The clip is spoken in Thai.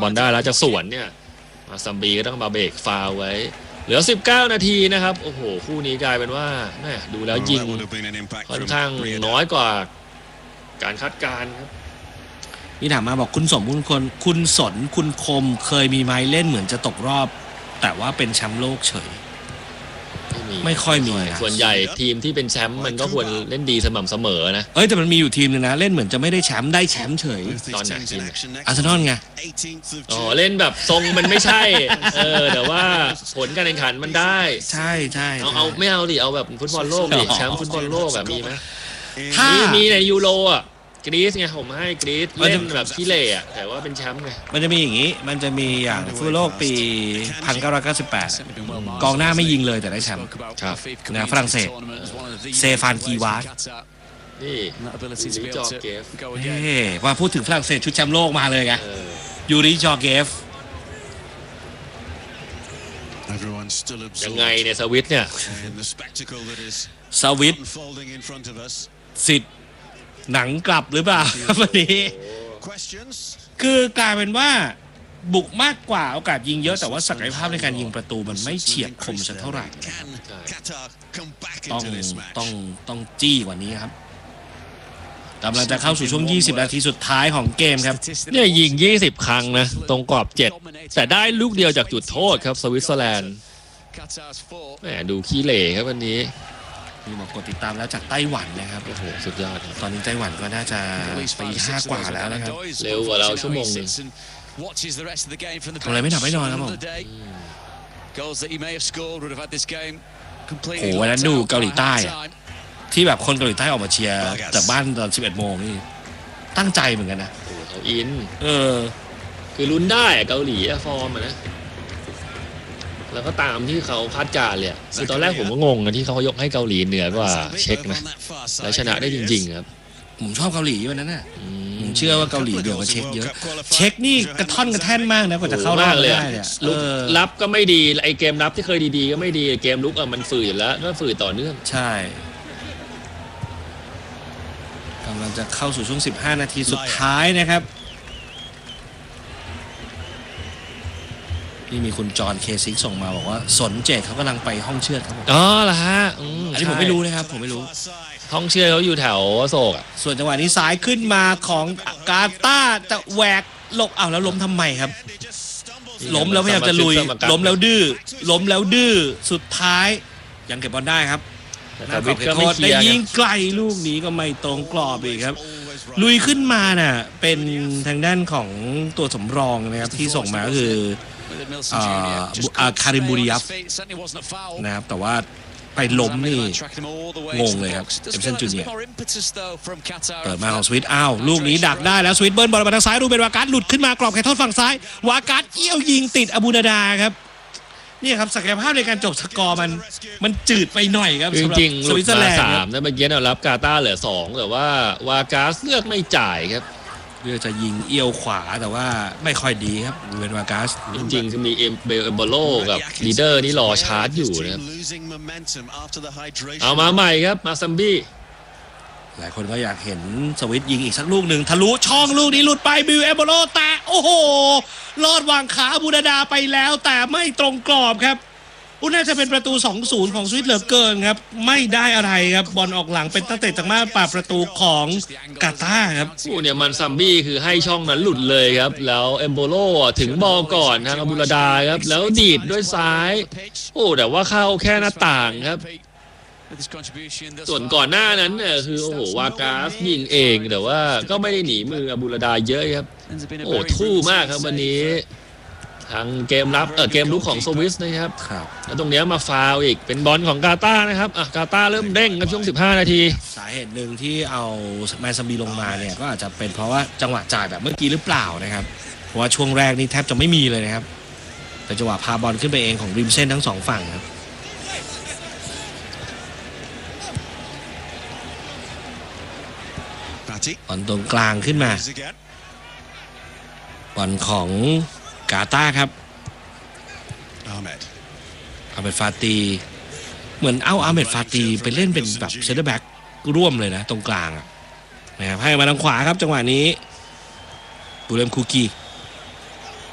บอลได้แล้วจะสวนเนี่ยมาซัมบีก็ต้องมาเบรกฟาวไว้เหลือ19นาทีนะครับโอ้โหคู่นี้กลายเป็นว่าแม่ดูแล้วยิงค่อนข้างน้อยกว่าการคาดการณ์ครับนี่ถามมาบอกคุณสนคุณคมเคยมีไม้เล่นเหมือนจะตกรอบแต่ว่าเป็นแชมป์โลกเฉยไม่ค่อยมีส่วนใหญ่ทีมที่เป็นแชมป์มันก็ควรเล่นดีสม่ำเสมอนะแต่มันมีอยู่ทีมนึงนะเล่นเหมือนจะไม่ได้แชมป์ได้แชมป์เฉยตอนไหนอาร์เซนอลไงเล่นแบบทรงมันไม่ใช่แต่ว่าผลการแข่งขันมันได้ใช่เอาไม่เอาดิเอาแบบฟุตบอลโลกดิแชมป์ฟุตบอลโลกแบบมีไหมถ้ามีในยูโรอ่ะกรีซไงผมให้กรีซเล่นแบบขี้เล่อะแต่ว่าเป็นแชมป์ไงมันจะมีอย่างนี้มันจะมีอย่างฟุตบอลโลกปี1998กองหน้าไม่ยิงเลยแต่ได้แชมป์นะฝรั่งเศสเซฟานกีวาร์นี่จอเกฟว่าพูดถึงฝรั่งเศสชุดแชมป์โลกมาเลยไงยูริจอเกฟยังไงเนี่ยสวิตเนี่ยสวิตสิทธิ์หนังกลับหรือเปล่าวันนี้คือกลายเป็นว่าบุกมากกว่าโอกาสยิงเยอะแต่ว่าศักยภาพในการยิงประตูมันไม่เฉียบคมสักเท่าไหร่ต้องจี้กว่านี้ครับกำลังจะเข้าสู่ช่วง20นาทีสุดท้ายของเกมครับเนี่ยยิง20ครั้งนะตรงกรอบ7แต่ได้ลูกเดียวจากจุดโทษครับสวิตเซอร์แลนด์แหมดูขี้เหร่ครับวันนี้มีบอกกดติดตามแล้วจากไต้หวันนะครับโอ้โหสุดยอดตอนนี้ไต้หวันก็น่าจะตี5กว่าแล้วนะครับเร็วกว่าเราชั่วโมงนึงทำอะไรไม่หนับไม่นอนครับผมโอ้วันนั้นดูเกาหลีใต้ที่แบบคนเกาหลีใต้ออกมาเชียร์จากบ้านตอน11 โมงนี่ตั้งใจเหมือนกันนะเขาอินคือลุ้นได้เกาหลีฟอร์มนะแล้วก็ตามที่เขาคาดการณ์เลยคือตอนแรกผมก็งงนะที่เขายกให้เกาหลีเหนือกว่าเช็คนะแล้วชนะได้จริงๆครับผมชอบเกาหลีวันนั้นน่ะผมเชื่อว่าเกาหลีเดี๋ยวกว่าเช็คเยอะเช็คนี่กระท่อนกระแท่นมากนะกว่าจะเข้ารอบได้เนี่ยลุกรับก็ไม่ดีไอเกมรับที่เคยดีๆก็ไม่ดีเกมลุกมันฝืดอยู่แล้วก็ฝืดต่อเนื่องใช่กำลังจะเข้าสู่ช่วง15นาทีสุดท้ายนะครับนี่มีคุณจอห์นเคซิกส่งมาบอกว่าสนเจตเขากำลังไปห้องเชือดครับเหรอฮะอันนี้ผมไม่รู้นะครับผมไม่รู้ห้องเชือดเขาอยู่แถวโศกส่วนจังหวะนี้ซ้ายขึ้นมาของกาตาร์จะแหวกหลบแล้วล้มทำไมครับล้มแล้วพยายามจะลุยล้มแล้วดื้อสุดท้ายยังเก็บบอลได้ครับแต่วิทย์ก็ไม่ได้ยิงไกลลูกนี้ก็ไม่ตรงกรอบอีกครับลุยขึ้นมาน่ะเป็นทางด้านของตัวสำรองนะครับที่ส่งมาก็คือคาริมบูริยัฟนะครับแต่ว่าไปล้มนี่งงเลยครับเอมสันจูเนียร์เปิดมาของสวิตลูกนี้ดักได้แล้วสวิตเบิร์นบอลมาทางซ้ายรูเบนวาการ์ดหลุดขึ้นมากรอบแค่ทอดฝั่งซ้ายวาการ์ดเอี้ยวยิงติดอาบูนาดาครับนี่ครับศักยภาพในการจบสกอร์มันจืดไปหน่อยครับจริงๆสวิตเซอร์แลนด์3นะเมื่อกี้เรารับกาตาร์เหลือ2แต่ว่าวาการ์ดเลือกไม่จ่ายครับเลือกจะยิงเอี้ยวขวาแต่ว่าไม่ค่อยดีครับเวนวากัสจริงๆจะมีเอมโบโลกับลีเดอร์นี่รอชาร์จอยู่นะครับเอามาใหม่ครับมาซัมบี้หลายคนก็อยากเห็นสวิตยิงอีกสักลูกหนึ่งทะลุช่องลูกนี้หลุดไปบิวเอมโบโลแต่โอ้โหลอดวางขาบูดาดาไปแล้วแต่ไม่ตรงกรอบครับน่าจะเป็นประตู 2-0 ของสวิตเหลือเกินครับไม่ได้อะไรครับบอลออกหลังเป็นตั้งแต่จากมาป่าประตูของกาตาร์ครับเนี่ยมันซัมบี้คือให้ช่องนั้นหลุดเลยครับแล้วเอมโบโลถึงบอลก่อนทางอาบูราดาครับแล้วดีดด้วยซ้ายแต่ว่าเข้าแค่หน้าต่างครับส่วนก่อนหน้านั้นเนี่ยคือวากาสยิงเองแต่ว่าก็ไม่ได้หนีมืออาบูราดาเยอะครับทู่มากครับวันนี้ทางเกมรับเกมลุกของสวิสนะครับแล้วตรงนี้มาฟาวอีกเป็นบอลของกาตาร์นะครับกาตาร์เริ่มเด้งกันช่วง15นาทีสาเหตุหนึ่งที่เอาแมนซัมบีลงมาเนี่ยก็อาจจะเป็นเพราะว่าจังหวะจ่ายแบบเมื่อกี้หรือเปล่านะครับเพราะว่าช่วงแรกนี่แทบจะไม่มีเลยนะครับแต่จังหวะพาบอลขึ้นไปเองของริมเส้นทั้ง2ฝั่งครับบอลตรงกลางขึ้นมาบอลของกาตาร์ครับอาเมดฟาตีเหมือนอาเมดฟาตีไปเล่นเป็นแบบเซนเตอร์แบ็กร่วมเลยนะตรงกลางนะครับให้มาทางขวาครับจังหวะนี้บูเลมคูกี